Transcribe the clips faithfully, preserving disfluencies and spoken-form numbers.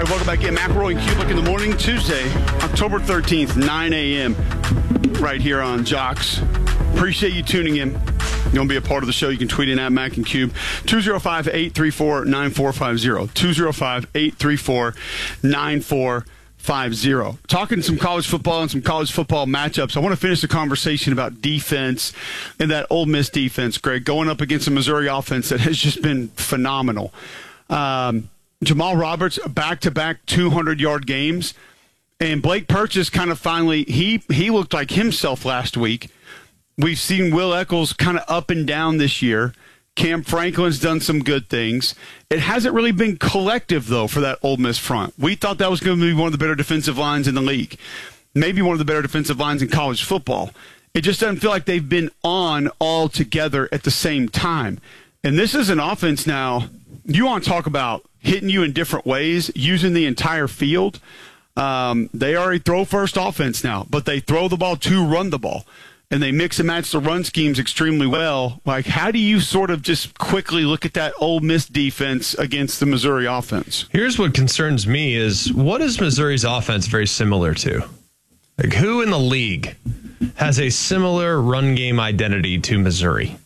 right, welcome back in. McElroy and Kublik in the morning, Tuesday, October thirteenth, nine a.m., right here on Jocks. Appreciate you tuning in. You want to be a part of the show, you can tweet in at Mac and Cube, two oh five, eight three four, nine four five oh, two oh five, eight three four, nine four five oh. Talking some college football and some college football matchups, I want to finish the conversation about defense and that Ole Miss defense, Greg, going up against a Missouri offense that has just been phenomenal. Um, Jamal Roberts, back-to-back two hundred-yard games, and Blake Purchase kind of finally, he he looked like himself last week. We've seen Will Eccles kind of up and down this year. Cam Franklin's done some good things. It hasn't really been collective, though, for that Ole Miss front. We thought that was going to be one of the better defensive lines in the league, maybe one of the better defensive lines in college football. It just doesn't feel like they've been on all together at the same time. And this is an offense now, you want to talk about hitting you in different ways, using the entire field. Um, they are a throw-first offense now, but they throw the ball to run the ball. And they mix and match the run schemes extremely well. Like, how do you sort of just quickly look at that Ole Miss defense against the Missouri offense? Here's what concerns me is, what is Missouri's offense very similar to? Like, who in the league has a similar run game identity to Missouri?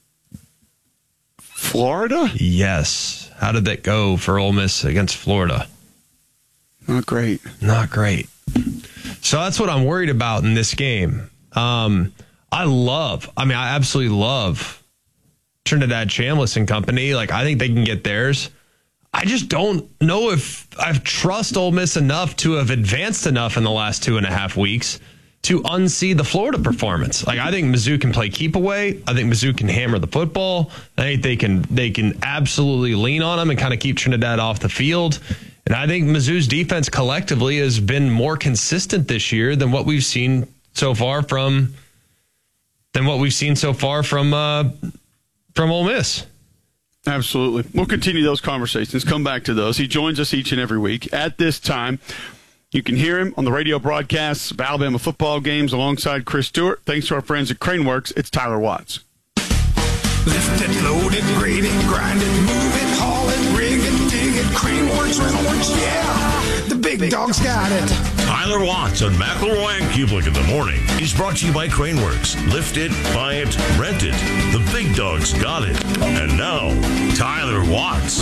Florida? Yes. How did that go for Ole Miss against Florida? Not great. Not great. So that's what I'm worried about in this game. Um, I love, I mean, I absolutely love Trinidad Chambliss and company. Like, I think they can get theirs. I just don't know if I trust Ole Miss enough to have advanced enough in the last two and a half weeks to unsee the Florida performance. Like, I think Mizzou can play keep away. I think Mizzou can hammer the football. I think they can, they can absolutely lean on them and kind of keep Trinidad off the field. And I think Mizzou's defense collectively has been more consistent this year than what we've seen so far from than what we've seen so far from uh, from Ole Miss. Absolutely. We'll continue those conversations, come back to those. He joins us each and every week at this time. You can hear him on the radio broadcasts of Alabama football games alongside Chris Stewart. Thanks to our friends at Craneworks, it's Tyler Watts. Lift it, load it, grade it, grind it, move it, haul it, rig it, dig it, Craneworks, Rentalworks, yeah, the big dog's got it. Tyler Watts on McElroy and Kublik in the morning. He's brought to you by Craneworks. Lift it, buy it, rent it. The big dog's got it. And now, Tyler Watts.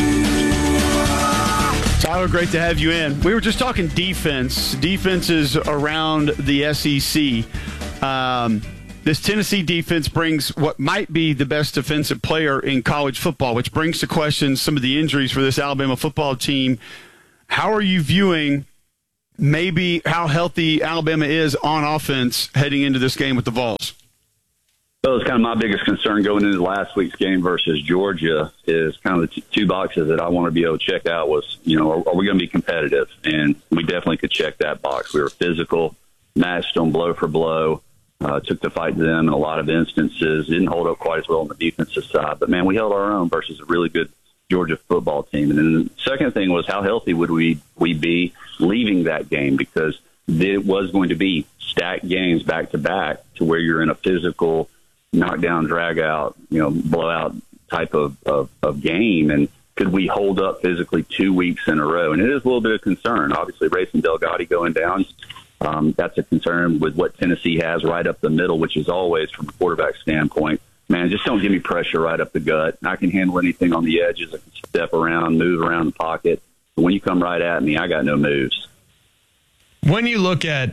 Tyler, great to have you in. We were just talking defense, defenses around the S E C. Um, this Tennessee defense brings what might be the best defensive player in college football, which brings to question some of the injuries for this Alabama football team. How are you viewing maybe how healthy Alabama is on offense heading into this game with the Vols? Well, it's kind of my biggest concern going into last week's game versus Georgia is kind of the t- two boxes that I want to be able to check out was, you know, are, are we going to be competitive? And we definitely could check that box. We were physical, matched them blow for blow, uh, took the fight to them in a lot of instances, didn't hold up quite as well on the defensive side. But, man, we held our own versus a really good Georgia football team. And then the second thing was how healthy would we, we be leaving that game, because it was going to be stacked games back to back to where you're in a physical knockdown, drag out, you know, blowout type of, of, of game. And could we hold up physically two weeks in a row? And it is a little bit of concern. Obviously, Racing Delgado going down, um, that's a concern with what Tennessee has right up the middle, which is always, from a quarterback standpoint, man, just don't give me pressure right up the gut. I can handle anything on the edges. I can step around, move around the pocket. But when you come right at me, I got no moves. When you look at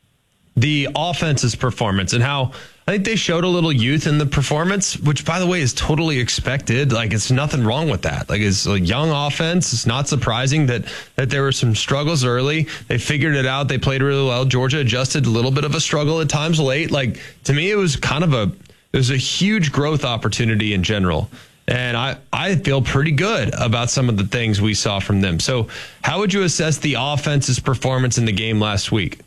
the offense's performance and how I think they showed a little youth in the performance, which, by the way, is totally expected. Like, it's nothing wrong with that. Like, it's a young offense. It's not surprising that that there were some struggles early. They figured it out. They played really well. Georgia adjusted, a little bit of a struggle at times late. Like, to me, it was kind of a it was a huge growth opportunity in general. And I, I feel pretty good about some of the things we saw from them. So how would you assess the offense's performance in the game last week?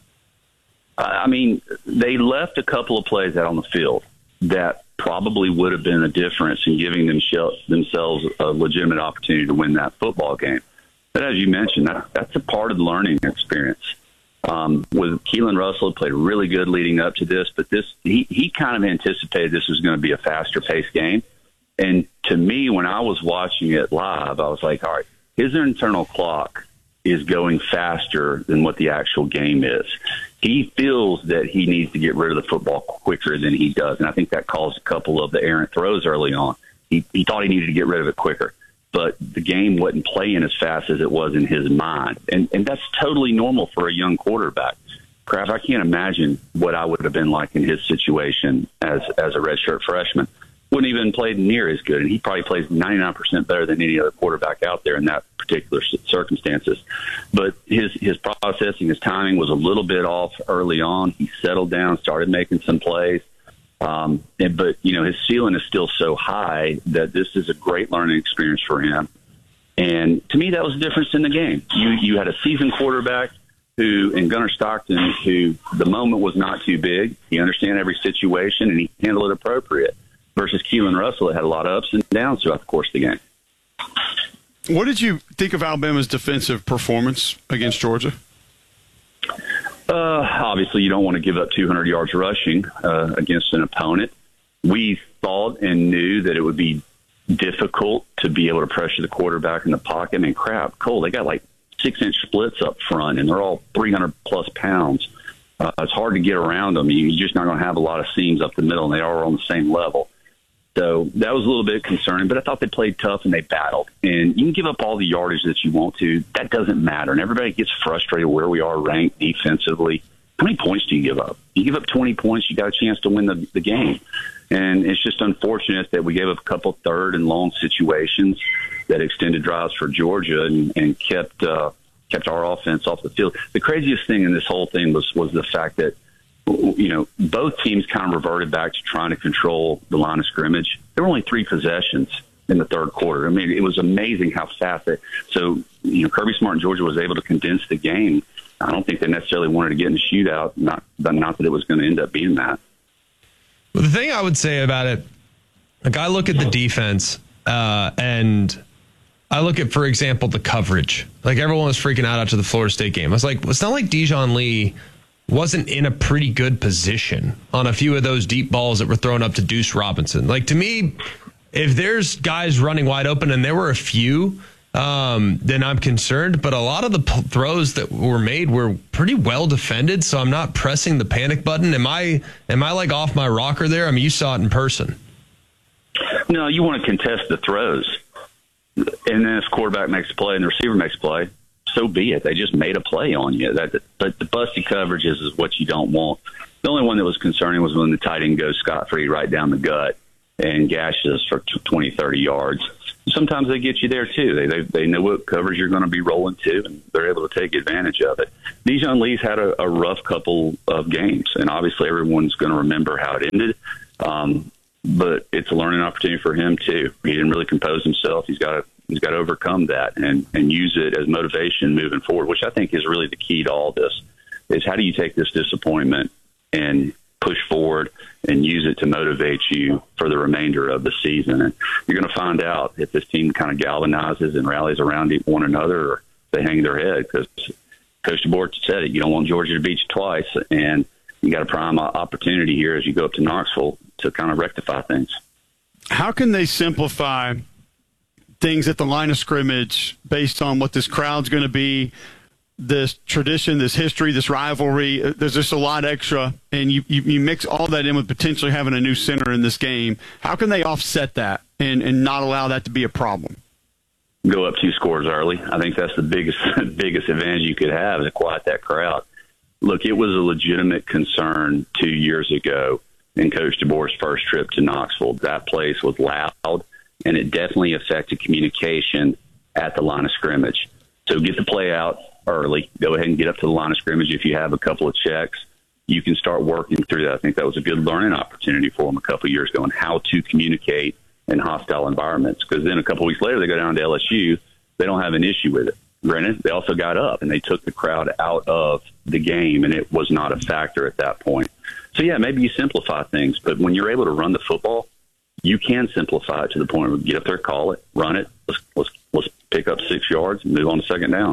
I mean, they left a couple of plays out on the field that probably would have been a difference in giving themselves a legitimate opportunity to win that football game. But as you mentioned, that, that's a part of the learning experience. Um, with Keelan Russell played really good leading up to this, but this he, he kind of anticipated this was going to be a faster paced game. And to me, when I was watching it live, I was like, all right, his internal clock is going faster than what the actual game is. He feels that he needs to get rid of the football quicker than he does, and I think that caused a couple of the errant throws early on. He, he thought he needed to get rid of it quicker, but the game wasn't playing as fast as it was in his mind, and, and that's totally normal for a young quarterback. Kraft, I can't imagine what I would have been like in his situation as, as a redshirt freshman. Wouldn't even played near as good, and he probably plays ninety-nine percent better than any other quarterback out there in that particular circumstances. But his his processing, his timing was a little bit off early on. He settled down, started making some plays. Um, and, but, you know, his ceiling is still so high that this is a great learning experience for him. And to me, that was the difference in the game. You, you had a seasoned quarterback who, in Gunnar Stockton, who the moment was not too big. He understood every situation, and he handled it appropriate. Versus Keelan Russell, that had a lot of ups and downs throughout the course of the game. What did you think of Alabama's defensive performance against Georgia? Uh, obviously, you don't want to give up two hundred yards rushing uh, against an opponent. We thought and knew that it would be difficult to be able to pressure the quarterback in the pocket. I mean, crap, Cole, they got like six-inch splits up front, and they're all three hundred plus pounds. Uh, it's hard to get around them. You're just not going to have a lot of seams up the middle, and they are on the same level. So that was a little bit concerning, but I thought they played tough and they battled. And you can give up all the yardage that you want to. That doesn't matter. And everybody gets frustrated where we are ranked defensively. How many points do you give up? You give up twenty points, you got a chance to win the, the game. And it's just unfortunate that we gave up a couple third and long situations that extended drives for Georgia and, and kept uh, kept our offense off the field. The craziest thing in this whole thing was was the fact that, you know, both teams kind of reverted back to trying to control the line of scrimmage. There were only three possessions in the third quarter. I mean, it was amazing how fast it. So, you know, Kirby Smart and Georgia was able to condense the game. I don't think they necessarily wanted to get in the shootout. Not, not that it was going to end up being that. Well, the thing I would say about it, like I look at the defense uh, and I look at, for example, the coverage. Like everyone was freaking out after the Florida State game. I was like, it's not like Dijon Lee wasn't in a pretty good position on a few of those deep balls that were thrown up to Deuce Robinson. Like, to me, if there's guys running wide open, and there were a few, um, then I'm concerned. But a lot of the p- throws that were made were pretty well defended, so I'm not pressing the panic button. Am I, am I like off my rocker there? I mean, you saw it in person. No, you want to contest the throws. And then if the quarterback makes a play and the receiver makes a play, so be it. They just made a play on you. That, but the busty coverages is what you don't want. The only one that was concerning was when the tight end goes scot-free right down the gut and gashes for twenty, thirty yards. Sometimes they get you there, too. They they, they know what coverage you're going to be rolling to, and they're able to take advantage of it. Dijon Lee's had a, a rough couple of games, and obviously everyone's going to remember how it ended. Um, but it's a learning opportunity for him, too. He didn't really compose himself. He's got to He's got to overcome that and, and use it as motivation moving forward, which I think is really the key to all this, is how do you take this disappointment and push forward and use it to motivate you for the remainder of the season. And you're going to find out if this team kind of galvanizes and rallies around one another, or they hang their head, because Coach DeBoer said it. You don't want Georgia to beat you twice, and you got a prime opportunity here as you go up to Knoxville to kind of rectify things. How can they simplify things at the line of scrimmage based on what this crowd's going to be, this tradition, this history, this rivalry? There's just a lot extra, and you, you, you mix all that in with potentially having a new center in this game. How can they offset that and, and not allow that to be a problem? Go up two scores early. I think that's the biggest biggest advantage you could have, is to quiet that crowd. Look, it was a legitimate concern two years ago in Coach DeBoer's first trip to Knoxville. That place was loud, and it definitely affected communication at the line of scrimmage. So get the play out early. Go ahead and get up to the line of scrimmage. If you have a couple of checks, you can start working through that. I think that was a good learning opportunity for them a couple of years ago on how to communicate in hostile environments. Because then a couple of weeks later, they go down to L S U. They don't have an issue with it. Granted, they also got up, and they took the crowd out of the game, and it was not a factor at that point. So, yeah, maybe you simplify things. But when you're able to run the football, you can simplify it to the point where you get up there, call it, run it. Let's let's let's pick up six yards and move on to second down.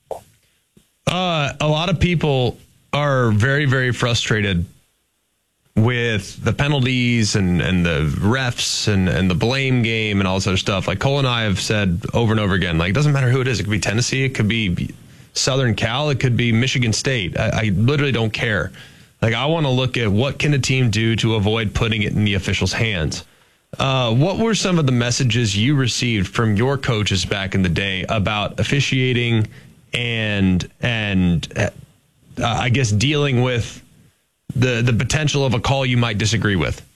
Uh, a lot of people are very, very frustrated with the penalties and, and the refs and, and the blame game and all this other stuff. Like Cole and I have said over and over again, like, it doesn't matter who it is. It could be Tennessee. It could be Southern Cal. It could be Michigan State. I, I literally don't care. Like, I want to look at what can a team do to avoid putting it in the officials' hands. Uh, what were some of the messages you received from your coaches back in the day about officiating and, and uh, I guess, dealing with the the potential of a call you might disagree with?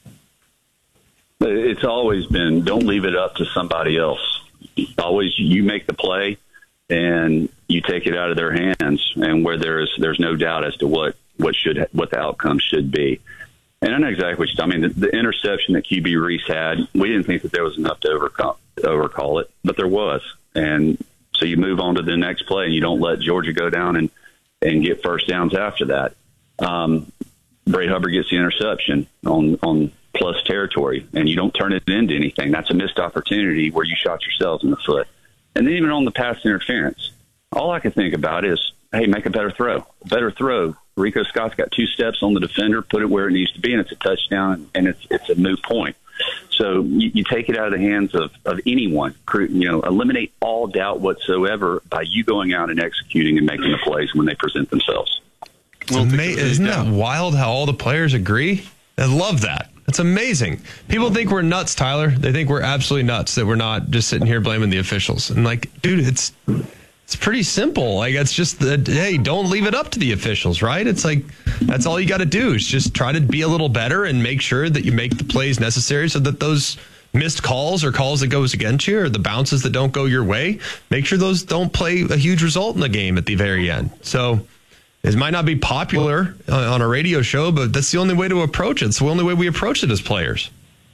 It's always been, don't leave it up to somebody else. Always, you make the play and you take it out of their hands, and where there's there's no doubt as to what what should what the outcome should be. And I know exactly what you're talking. I mean, the, the interception that Q B Reese had, we didn't think that there was enough to overcall, overcall it, but there was. And so you move on to the next play, and you don't let Georgia go down and and get first downs after that. Um, Bray Hubbard gets the interception on, on plus territory, and you don't turn it into anything. That's a missed opportunity where you shot yourselves in the foot. And then even on the pass interference, all I can think about is, hey, make a better throw. A better throw. Rico Scott's got two steps on the defender, put it where it needs to be, and it's a touchdown, and it's it's a moot point. So you, you take it out of the hands of, of anyone. You know, eliminate all doubt whatsoever by you going out and executing and making the plays when they present themselves. Ama- isn't that wild how all the players agree? I love that. It's amazing. People think we're nuts, Tyler. They think we're absolutely nuts that we're not just sitting here blaming the officials. And like, dude, it's it's pretty simple. Like, it's just that, hey, don't leave it up to the officials, right? It's like, that's all you got to do is just try to be a little better and make sure that you make the plays necessary so that those missed calls or calls that goes against you or the bounces that don't go your way, make sure those don't play a huge result in the game at the very end. So it might not be popular on a radio show, but that's the only way to approach it. It's the only way we approach it as players.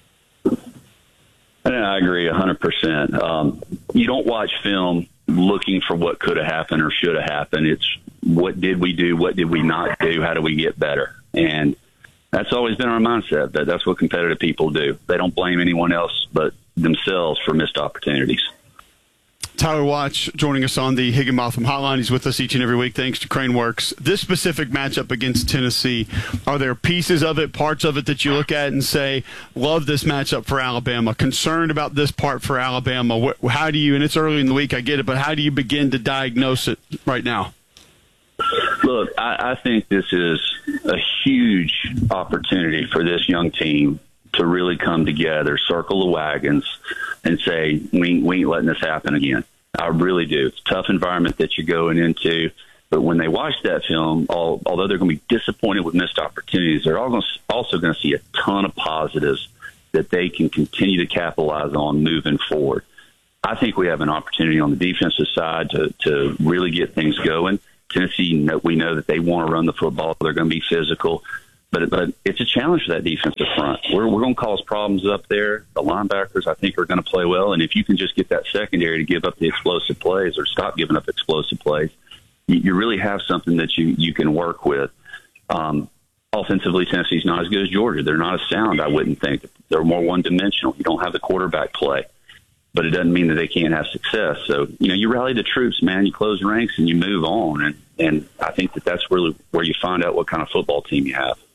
And I agree one hundred percent. Um, you don't watch film looking for what could have happened or should have happened. It's what did we do? What did we not do? How do we get better? And that's always been our mindset. That that's what competitive people do. They don't blame anyone else but themselves for missed opportunities. Tyler Watch joining us on the Higginbotham Hotline. He's with us each and every week thanks to Craneworks. This specific matchup against Tennessee, are there pieces of it, parts of it that you look at and say, love this matchup for Alabama, concerned about this part for Alabama? How do you, and it's early in the week, I get it, but how do you begin to diagnose it right now? Look, I, I think this is a huge opportunity for this young team to really come together, circle the wagons, and say, we, we ain't letting this happen again. I really do. It's a tough environment that you're going into, but when they watch that film, all, although they're going to be disappointed with missed opportunities, they're all going to, also going to see a ton of positives that they can continue to capitalize on moving forward. I think we have an opportunity on the defensive side to, to really get things going. Tennessee, we know that they want to run the football. They're going to be physical. But, but it's a challenge for that defensive front. We're, we're going to cause problems up there. The linebackers, I think, are going to play well. And if you can just get that secondary to give up the explosive plays or stop giving up explosive plays, you, you really have something that you, you can work with. Um, offensively, Tennessee's not as good as Georgia. They're not as sound, I wouldn't think. They're more one-dimensional. You don't have the quarterback play. But it doesn't mean that they can't have success. So, you know, you rally the troops, man. You close ranks and you move on. And, and I think that that's really where you find out what kind of football team you have.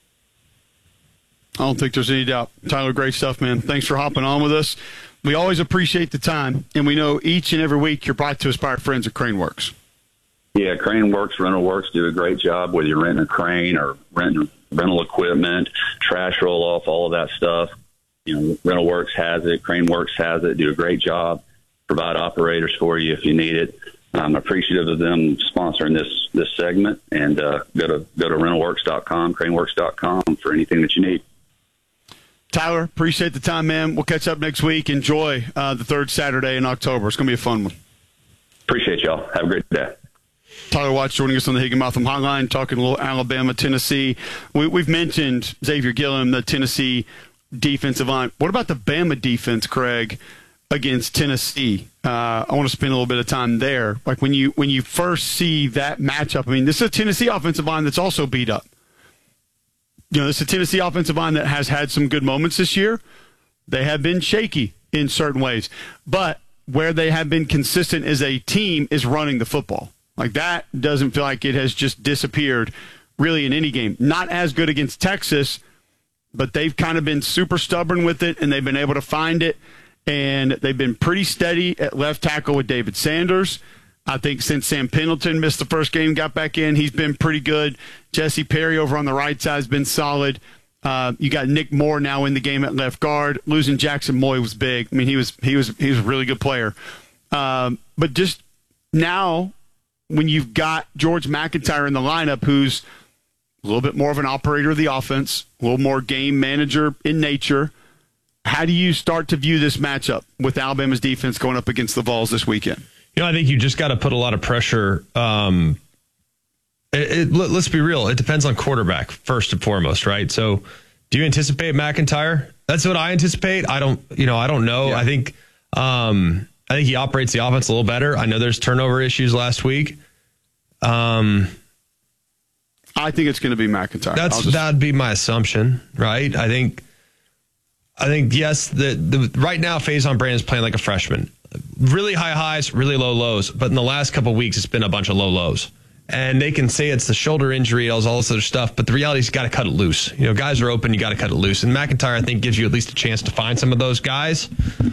I don't think there's any doubt. Tyler, great stuff, man. Thanks for hopping on with us. We always appreciate the time, and we know each and every week you're brought to us by our friends at Craneworks. Yeah, Craneworks, Rental Works do a great job, whether you're renting a crane or renting rental equipment, trash roll-off, all of that stuff. You know, Rental Works has it, Craneworks has it, do a great job, provide operators for you if you need it. I'm appreciative of them sponsoring this this segment, and uh, go to go to rental works dot com, craneworks dot com for anything that you need. Tyler, appreciate the time, man. We'll catch up next week. Enjoy uh, the third Saturday in October. It's going to be a fun one. Appreciate y'all. Have a great day. Tyler Watts joining us on the Higginbotham Hotline, talking a little Alabama, Tennessee. We, we've mentioned Xavier Gilliam, the Tennessee defensive line. What about the Bama defense, Craig, against Tennessee? Uh, I want to spend a little bit of time there. Like when you when you first see that matchup, I mean, this is a Tennessee offensive line that's also beat up. You know, this is a Tennessee offensive line that has had some good moments this year. They have been shaky in certain ways. But where they have been consistent as a team is running the football. Like, that doesn't feel like it has just disappeared really in any game. Not as good against Texas, but they've kind of been super stubborn with it, and they've been able to find it. And they've been pretty steady at left tackle with David Sanders. I think since Sam Pendleton missed the first game, got back in, he's been pretty good. Jesse Perry over on the right side has been solid. Uh, you got Nick Moore now in the game at left guard. Losing Jackson Moy was big. I mean, he was he was he was a really good player. Um, but just now, when you've got George McIntyre in the lineup, who's a little bit more of an operator of the offense, a little more game manager in nature, how do you start to view this matchup with Alabama's defense going up against the Vols this weekend? You know, I think you just got to put a lot of pressure. Um, it, it, let, let's be real. It depends on quarterback first and foremost, right? So do you anticipate McIntyre? That's what I anticipate. I don't, you know, I don't know. Yeah. I think, um, I think he operates the offense a little better. I know there's turnover issues last week. Um, I think it's going to be McIntyre. That's, just... that'd be my assumption, right? I think, I think, yes, the, the right now, Faison Brandon's playing like a freshman. Really high highs, really low lows. But in the last couple of weeks, it's been a bunch of low lows. And they can say it's the shoulder injury, all this other stuff. But the reality is you got to cut it loose. You know, guys are open, you got to cut it loose. And McIntyre, I think, gives you at least a chance to find some of those guys.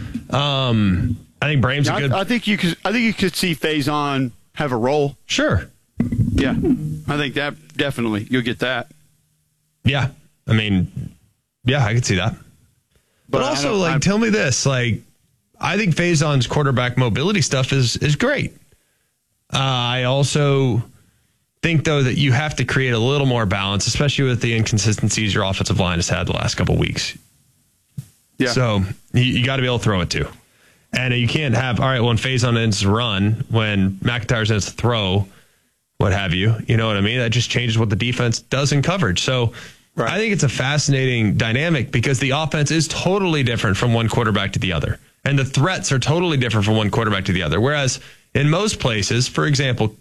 Um, I think Braham's a good. I, I think you could. I think you could see Faison have a role. Sure. Yeah, I think that definitely you'll get that. Yeah, I mean, yeah, I could see that. But, but also, like, I'm, tell me this, like, I think Faison's quarterback mobility stuff is is great. Uh, I also think, though, that you have to create a little more balance, especially with the inconsistencies your offensive line has had the last couple of weeks. Yeah. So you, you got to be able to throw it too. And you can't have, all right, well, when Faison ends run, when McIntyre ends to throw, what have you, you know what I mean? That just changes what the defense does in coverage. So right. I think it's a fascinating dynamic because the offense is totally different from one quarterback to the other. And the threats are totally different from one quarterback to the other. Whereas in most places, for example,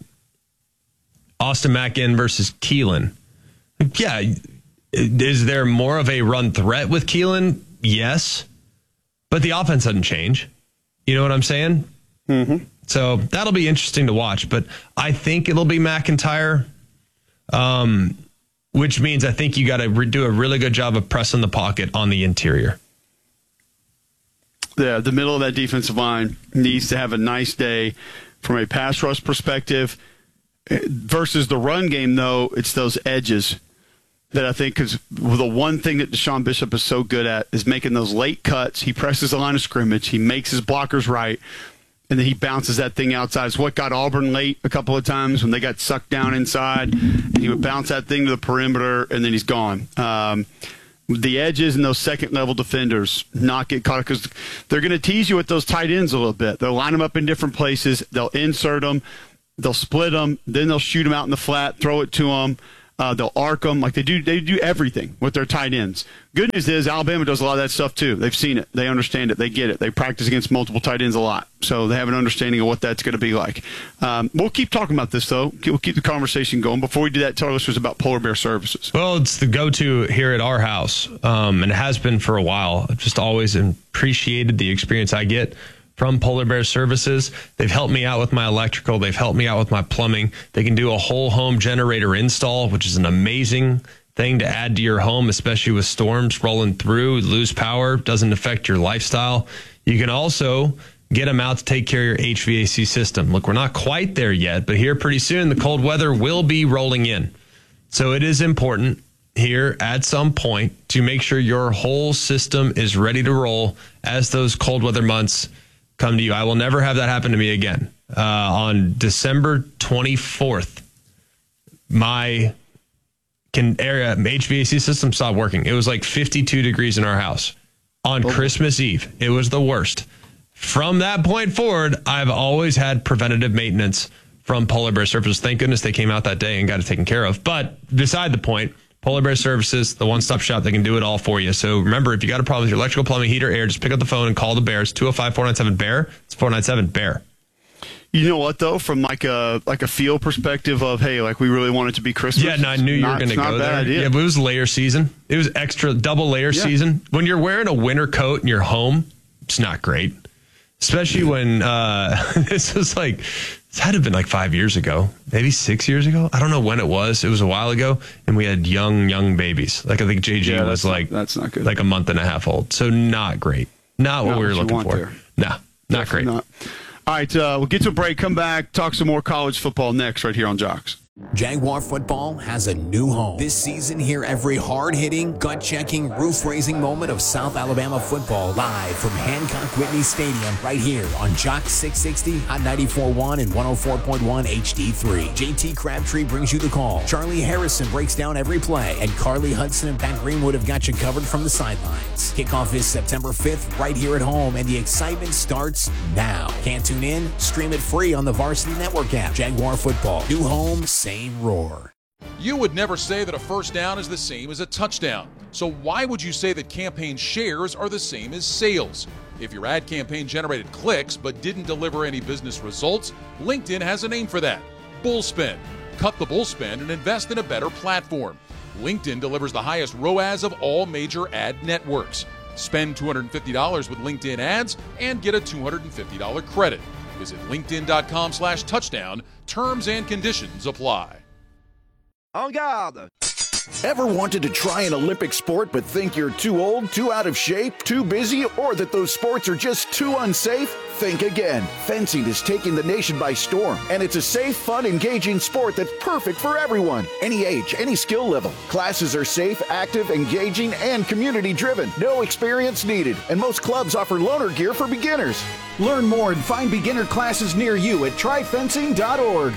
Austin Macken versus Keelan. Yeah. Is there more of a run threat with Keelan? Yes. But the offense doesn't change. You know what I'm saying? Mm-hmm. So that'll be interesting to watch. But I think it'll be McIntyre, um, which means I think you got to re- do a really good job of pressing the pocket on the interior. Yeah, the middle of that defensive line needs to have a nice day from a pass rush perspective. Versus the run game, though, it's those edges that I think is the one thing that Deshaun Bishop is so good at is making those late cuts. He presses the line of scrimmage. He makes his blockers right, and then he bounces that thing outside. It's what got Auburn late a couple of times when they got sucked down inside. And he would bounce that thing to the perimeter, and then he's gone. Um, the edges and those second-level defenders not get caught because they're going to tease you with those tight ends a little bit. They'll line them up in different places. They'll insert them. They'll split them. Then they'll shoot them out in the flat, throw it to them. Uh, they'll arc them. Like they do, they do everything with their tight ends. Good news is Alabama does a lot of that stuff too. They've seen it. They understand it. They get it. They practice against multiple tight ends a lot. So they have an understanding of what that's going to be like. Um, we'll keep talking about this, though. We'll keep the conversation going. Before we do that, tell our listeners about Polar Bear Services. Well, it's the go-to here at our house, um, and it has been for a while. I've just always appreciated the experience I get from Polar Bear Services. They've helped me out with my electrical. They've helped me out with my plumbing. They can do a whole home generator install, which is an amazing thing to add to your home, especially with storms rolling through. Lose power, doesn't affect your lifestyle. You can also get them out to take care of your H V A C system. Look, we're not quite there yet, but here pretty soon the cold weather will be rolling in. So it is important here at some point to make sure your whole system is ready to roll as those cold weather months come to you. I will never have that happen to me again. Uh, on December twenty-fourth, my can area H V A C system stopped working. It was like fifty-two degrees in our house on oh. Christmas Eve. It was the worst. From that point forward, I've always had preventative maintenance from Polar Bear Services. Thank goodness they came out that day and got it taken care of. But beside the point, Polar Bear Services, the one-stop shop, they can do it all for you. So remember, if you got a problem with your electrical, plumbing, heater, air, just pick up the phone and call the Bears. two oh five, four nine seven, B E A R. It's four nine seven, B E A R. You know what, though? From like a like a feel perspective of, hey, like we really want it to be Christmas. Yeah, and I knew you not, were going to go there. Idea. Yeah, but it was layer season. It was extra, double layer yeah. season. When you're wearing a winter coat in your home, it's not great. Especially when uh, this is like This had to have been like five years ago, maybe six years ago. I don't know when it was. It was a while ago. And we had young, young babies. Like I think J G yeah, was like, not, that's not good. like a month and a half old. So not great. Not what not we were what looking for. There. No, not great. Not. All right, uh, we'll get to a break, come back, talk some more college football next right here on Jocks. Jaguar football has a new home. This season, hear every hard-hitting, gut-checking, roof-raising moment of South Alabama football live from Hancock Whitney Stadium right here on Jocks six sixty, Hot ninety-four point one, and one oh four point one H D three. J T Crabtree brings you the call. Charlie Harrison breaks down every play, and Carly Hudson and Pat Greenwood have got you covered from the sidelines. Kickoff is September fifth right here at home, and the excitement starts now. Can't tune in? Stream it free on the Varsity Network app. Jaguar football. New home, same roar. You would never say that a first down is the same as a touchdown. So why would you say that campaign shares are the same as sales? If your ad campaign generated clicks but didn't deliver any business results, LinkedIn has a name for that. Bullspend. Cut the bullspend and invest in a better platform. LinkedIn delivers the highest R O A S of all major ad networks. Spend two hundred fifty dollars with LinkedIn ads and get a two hundred fifty dollars credit. Visit linkedin.com slash touchdown. Terms and conditions apply. En garde! Ever wanted to try an Olympic sport but think you're too old, too out of shape, too busy, or that those sports are just too unsafe? Think again. Fencing is taking the nation by storm, and it's a safe, fun, engaging sport that's perfect for everyone. Any age, any skill level. Classes are safe, active, engaging, and community-driven. No experience needed, and most clubs offer loaner gear for beginners. Learn more and find beginner classes near you at try fencing dot org.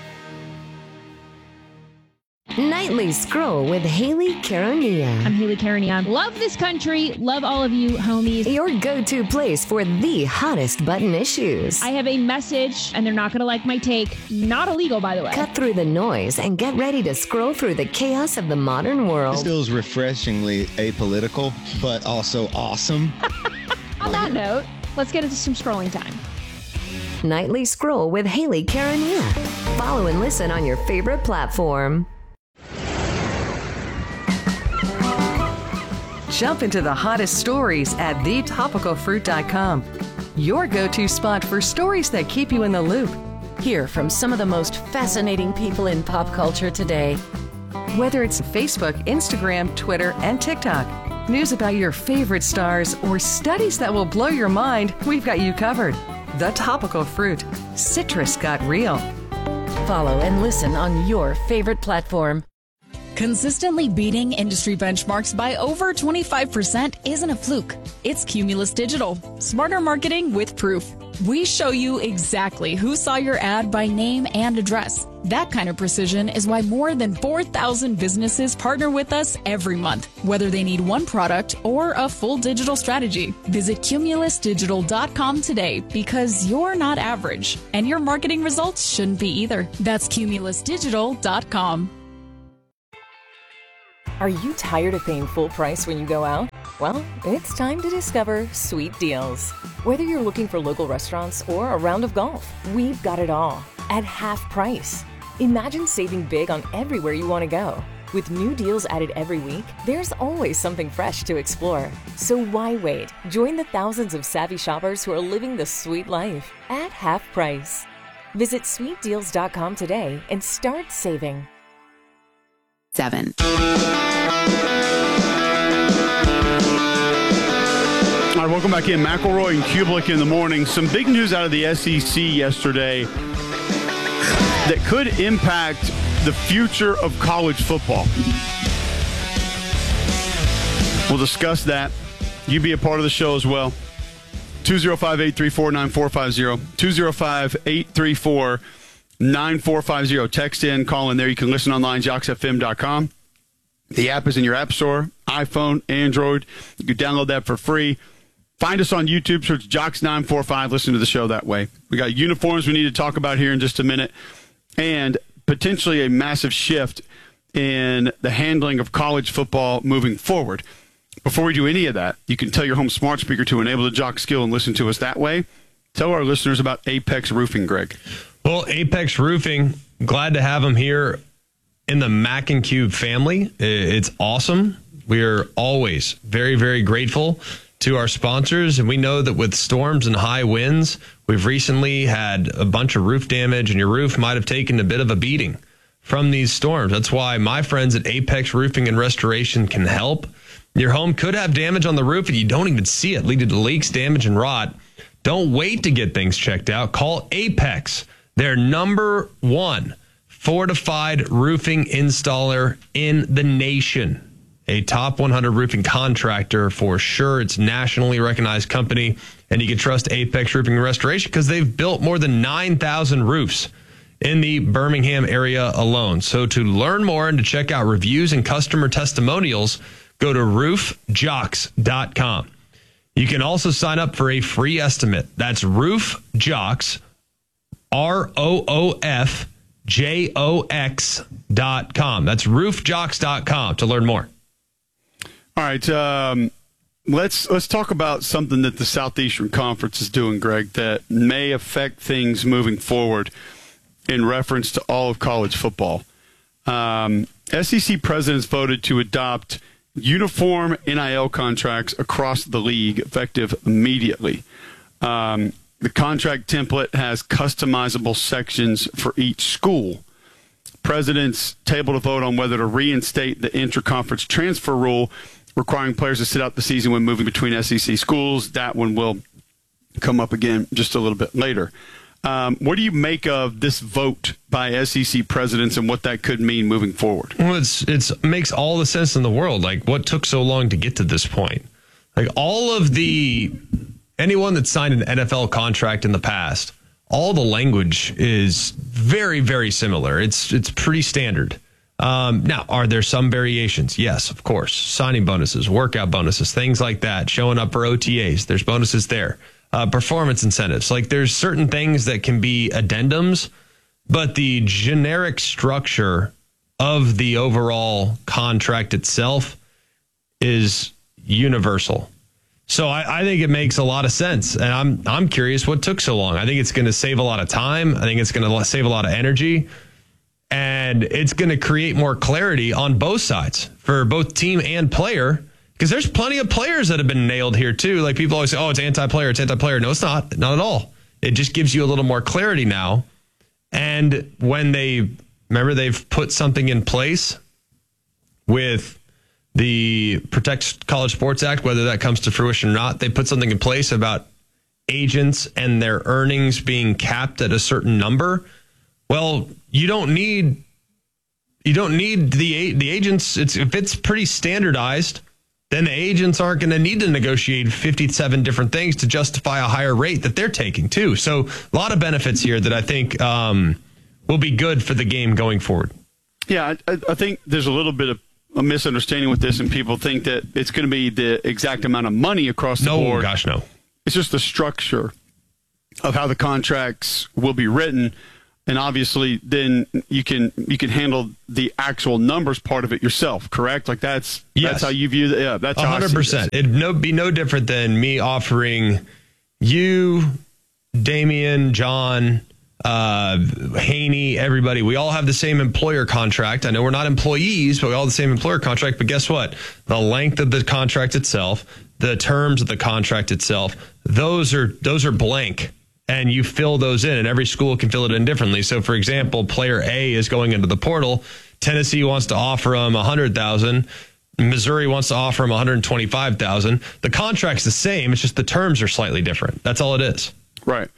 Nightly Scroll with Haley Caronia. I'm Haley Caronia. Love this country. Love all of you, homies. Your go-to place for the hottest button issues. I have a message, and they're not going to like my take. Not illegal, by the way. Cut through the noise and get ready to scroll through the chaos of the modern world. This feels refreshingly apolitical, but also awesome. On that note, let's get into some scrolling time. Nightly Scroll with Haley Caronia. Follow and listen on your favorite platform. Jump into the hottest stories at the topical fruit dot com. Your go-to spot for stories that keep you in the loop. Hear from some of the most fascinating people in pop culture today. Whether it's Facebook, Instagram, Twitter, and TikTok, news about your favorite stars, or studies that will blow your mind, we've got you covered. The Topical Fruit. Citrus got real. Follow and listen on your favorite platform. Consistently beating industry benchmarks by over twenty-five percent isn't a fluke. It's Cumulus Digital. Smarter marketing with proof. We show you exactly who saw your ad by name and address. That kind of precision is why more than four thousand businesses partner with us every month, whether they need one product or a full digital strategy. Visit cumulus digital dot com today because you're not average, and your marketing results shouldn't be either. That's cumulus digital dot com. Are you tired of paying full price when you go out? Well, it's time to discover Sweet Deals. Whether you're looking for local restaurants or a round of golf, we've got it all at half price. Imagine saving big on everywhere you want to go. With new deals added every week, there's always something fresh to explore. So why wait? Join the thousands of savvy shoppers who are living the sweet life at half price. Visit sweet deals dot com today and start saving. Seven. All right, welcome back in. McElroy and Kublik in the morning. Some big news out of the S E C yesterday that could impact the future of college football. We'll discuss that. You be a part of the show as well. two oh five, eight three four, nine four five oh. two oh five, eight three four, nine four five oh. Text in, call in there. You can listen online, jocks f m dot com. The app is in your app store, iPhone, Android. You can download that for free. Find us on YouTube, search Jocks nine four five. Listen to the show that way. We got uniforms we need to talk about here in just a minute, and potentially a massive shift in the handling of college football moving forward. Before we do any of that, you can tell your home smart speaker to enable the Jock skill and listen to us that way. Tell our listeners about Apex Roofing, Greg. Well, Apex Roofing, glad to have them here in the Mac and Cube family. It's awesome. We are always very, very grateful to our sponsors, and we know that with storms and high winds, We've recently had a bunch of roof damage, and your roof might have taken a bit of a beating from these storms. That's why my friends at Apex Roofing and Restoration can help. Your home could have damage on the roof and you don't even see it, leading to leaks, damage, and rot. Don't wait to get things checked out. Call Apex. They're number one fortified roofing installer in the nation. A top one hundred roofing contractor for sure. It's a nationally recognized company, and you can trust Apex Roofing and Restoration because they've built more than nine thousand roofs in the Birmingham area alone. So to learn more and to check out reviews and customer testimonials, go to roof jocks dot com. You can also sign up for a free estimate. That's RoofJocks, R O O F J O X dot com. That's roof jocks dot com to learn more. All right, um, let's let's talk about something that the Southeastern Conference is doing, Greg, that may affect things moving forward in reference to all of college football. Um, S E C presidents voted to adopt uniform N I L contracts across the league effective immediately. Um, the contract template has customizable sections for each school. Presidents tabled a vote on whether to reinstate the interconference transfer rule requiring players to sit out the season when moving between S E C schools. That one will come up again just a little bit later. Um, what do you make of this vote by S E C presidents and what that could mean moving forward? Well, it's it's makes all the sense in the world. Like, what took so long to get to this point? Like, all of the anyone that signed an N F L contract in the past, all the language is very, very similar. It's it's pretty standard. Um, now, are there some variations? Yes, of course. Signing bonuses, workout bonuses, things like that. Showing up for O T As, there's bonuses there. Uh, performance incentives. Like, there's certain things that can be addendums, but the generic structure of the overall contract itself is universal. So I, I think it makes a lot of sense. And I'm I'm curious what took so long. I think it's going to save a lot of time. I think it's going to save a lot of energy. And it's going to create more clarity on both sides for both team and player. Because there's plenty of players that have been nailed here, too. Like, people always say, oh, it's anti-player, it's anti-player. No, it's not. Not at all. It just gives you a little more clarity now. And when they, remember, they've put something in place with the Protect College Sports Act, whether that comes to fruition or not. They put something in place about agents and their earnings being capped at a certain number. Well, you don't need, you don't need the the agents. It's, if it's pretty standardized, then the agents aren't going to need to negotiate fifty-seven different things to justify a higher rate that they're taking, too. So a lot of benefits here that I think um, will be good for the game going forward. Yeah, I, I think there's a little bit of a misunderstanding with this, and people think that it's going to be the exact amount of money across the no, board. No, gosh, no. It's just the structure of how the contracts will be written. And obviously, then you can you can handle the actual numbers part of it yourself, correct? Like that's yes. that's how you view it. Yeah, that's one hundred percent. It'd no, be no different than me offering you, Damian, John, uh, Haney, everybody. We all have the same employer contract. I know we're not employees, but we all have the same employer contract. But guess what? The length of the contract itself, the terms of the contract itself, those are those are blank. And you fill those in, and every school can fill it in differently. So, for example, player A is going into the portal. Tennessee wants to offer him one hundred thousand dollars. Missouri wants to offer him one hundred twenty-five thousand dollars. The contract's the same. It's just the terms are slightly different. That's all it is. Right.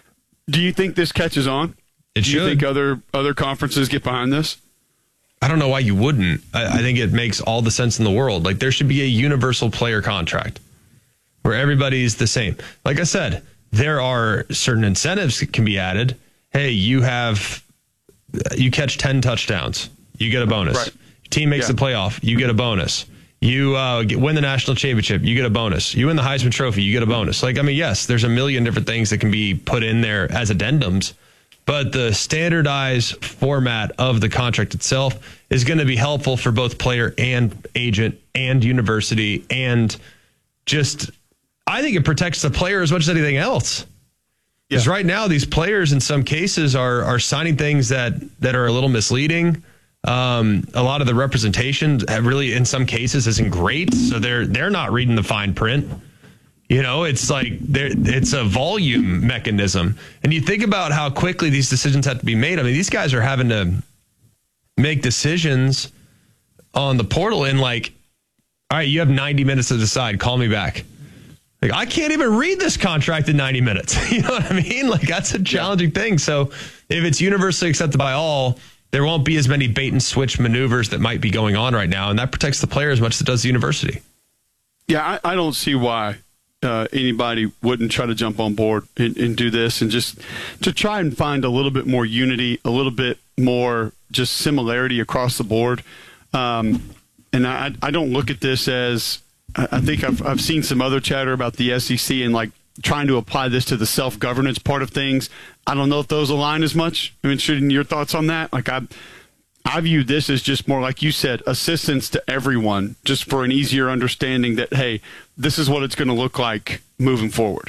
Do you think this catches on? It Do should. you think other other conferences get behind this? I don't know why you wouldn't. I, I think it makes all the sense in the world. Like, there should be a universal player contract where everybody's the same. Like I said, there are certain incentives that can be added. Hey, you have, you catch ten touchdowns, you get a bonus. Right. Your team makes Yeah. the playoff, you get a bonus. You uh, get, win the national championship, you get a bonus. You win the Heisman Trophy, you get a bonus. Like, I mean, yes, there's a million different things that can be put in there as addendums, but the standardized format of the contract itself is going to be helpful for both player and agent and university, and just, I think it protects the player as much as anything else. Because Yeah. right now, these players in some cases are are signing things that, that are a little misleading. Um, a lot of the representation have really, in some cases, isn't great. So they're they're not reading the fine print. You know, it's like there, it's a volume mechanism. And you think about how quickly these decisions have to be made. I mean, these guys are having to make decisions on the portal in like, all right, you have ninety minutes to decide. Call me back. Like, I can't even read this contract in ninety minutes. You know what I mean? Like, that's a challenging thing. So if it's universally accepted by all, there won't be as many bait and switch maneuvers that might be going on right now. And that protects the player as much as it does the university. Yeah, I, I don't see why uh, anybody wouldn't try to jump on board and, and do this and just to try and find a little bit more unity, a little bit more just similarity across the board. Um, and I, I don't look at this as, I think I've, I've seen some other chatter about the S E C and like trying to apply this to the self-governance part of things. I don't know if those align as much. I'm interested in your thoughts on that. Like I, I view this as just more, like you said, assistance to everyone, just for an easier understanding that, hey, this is what it's going to look like moving forward.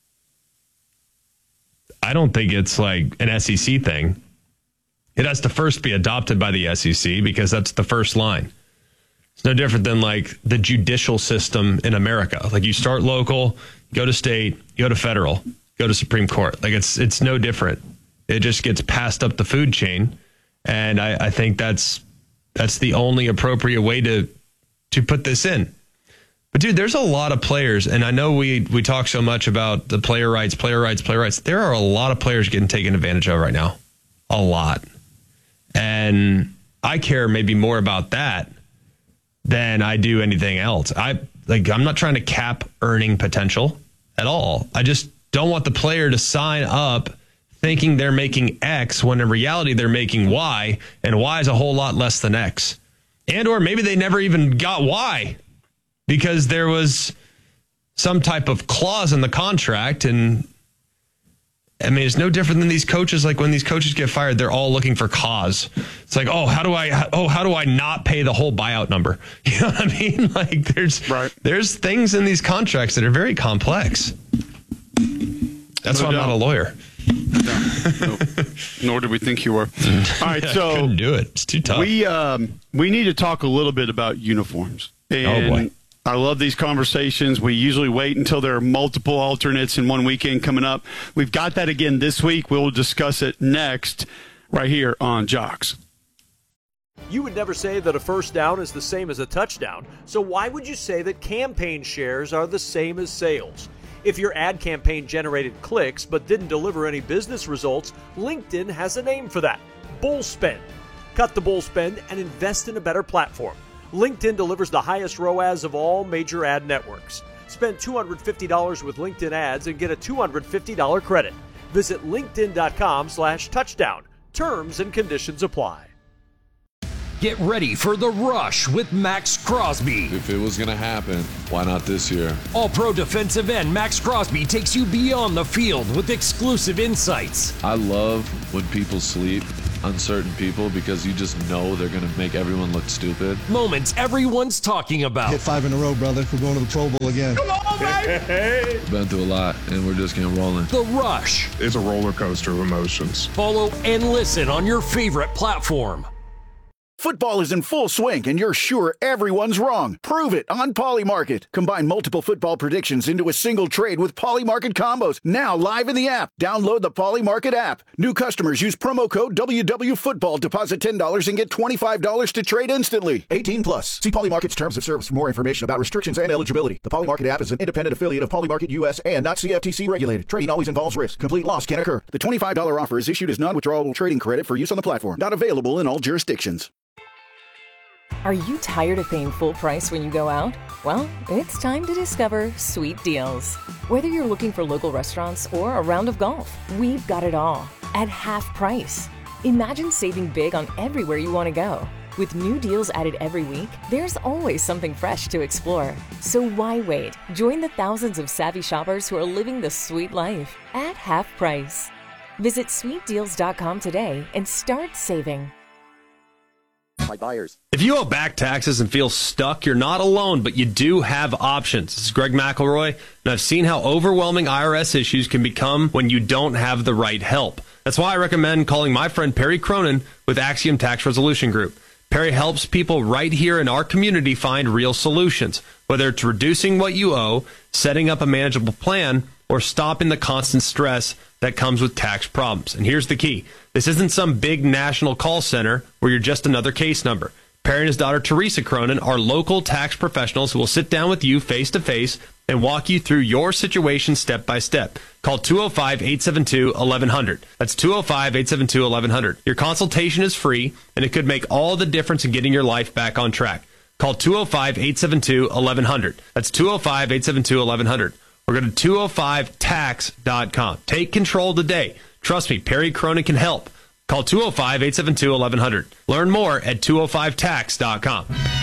I don't think it's like an S E C thing. It has to first be adopted by the S E C because that's the first line. It's no different than like the judicial system in America. Like you start local, go to state, go to federal, go to Supreme Court. Like it's it's no different. It just gets passed up the food chain. And I, I think that's that's the only appropriate way to to put this in. But dude, there's a lot of players, and I know we we talk so much about the player rights, player rights, player rights. There are a lot of players getting taken advantage of right now. A lot. And I care maybe more about that than I do anything else. I like I'm not trying to cap earning potential at all. I just don't want the player to sign up thinking they're making X when in reality they're making Y, and Y is a whole lot less than X. And or maybe they never even got Y because there was some type of clause in the contract. And I mean, it's no different than these coaches. Like when these coaches get fired, they're all looking for cause. It's like, oh, how do I, oh, how do I not pay the whole buyout number? You know what I mean? Like there's, right. there's things in these contracts that are very complex. That's no why doubt. I'm not a lawyer. No, no. Nor did we think you were. All right, so I couldn't do it. It's too tough. We um, we need to talk a little bit about uniforms. And oh boy. I love these conversations. We usually wait until there are multiple alternates in one weekend coming up. We've got that again this week. We'll discuss it next right here on Jocks. You would never say that a first down is the same as a touchdown. So why would you say that campaign shares are the same as sales? If your ad campaign generated clicks but didn't deliver any business results, LinkedIn has a name for that: bull spend. Cut the bull spend and invest in a better platform. LinkedIn delivers the highest R O A S of all major ad networks. Spend two hundred fifty dollars with LinkedIn ads and get a two hundred fifty dollars credit. Visit linkedin.com slash touchdown. Terms and conditions apply. Get ready for the rush with Max Crosby. If it was going to happen, why not this year? All-pro defensive end Max Crosby takes you beyond the field with exclusive insights. I love when people sleep, uncertain people, because you just know they're going to make everyone look stupid. Moments everyone's talking about. Hit five in a row, brother. We're going to the Pro Bowl again. Come on, baby! Been through a lot, and we're just getting rolling. The Rush. It's a roller coaster of emotions. Follow and listen on your favorite platform. Football is in full swing, and you're sure everyone's wrong. Prove it on Polymarket. Combine multiple football predictions into a single trade with Polymarket combos. Now live in the app. Download the Polymarket app. New customers use promo code W W Football. Deposit ten dollars and get twenty-five dollars to trade instantly. eighteen plus. See Polymarket's terms of service for more information about restrictions and eligibility. The Polymarket app is an independent affiliate of Polymarket U S and not C F T C regulated. Trading always involves risk. Complete loss can occur. The twenty-five dollars offer is issued as non-withdrawable trading credit for use on the platform. Not available in all jurisdictions. Are you tired of paying full price when you go out? Well, it's time to discover Sweet Deals. Whether you're looking for local restaurants or a round of golf, we've got it all at half price. Imagine saving big on everywhere you want to go. With new deals added every week, there's always something fresh to explore. So why wait? Join the thousands of savvy shoppers who are living the sweet life at half price. Visit sweet deals dot com today and start saving. Buyers. If you owe back taxes and feel stuck, you're not alone, but you do have options. This is Greg McElroy, and I've seen how overwhelming I R S issues can become when you don't have the right help. That's why I recommend calling my friend Perry Cronin with Axiom Tax Resolution Group. Perry helps people right here in our community find real solutions, whether it's reducing what you owe, setting up a manageable plan, or stopping the constant stress that comes with tax problems. And here's the key. This isn't some big national call center where you're just another case number. Perry and his daughter Teresa Cronin are local tax professionals who will sit down with you face to face and walk you through your situation step by step. Call two oh five, eight seven two, eleven hundred. That's two oh five, eight seven two, eleven hundred. Your consultation is free, and it could make all the difference in getting your life back on track. Call two oh five, eight seven two, eleven hundred. That's two oh five, eight seven two, eleven hundred. Or go to two oh five tax dot com. Take control today. Trust me, Perry Cronin can help. Call two oh five, eight seven two, eleven hundred. Learn more at two oh five tax dot com.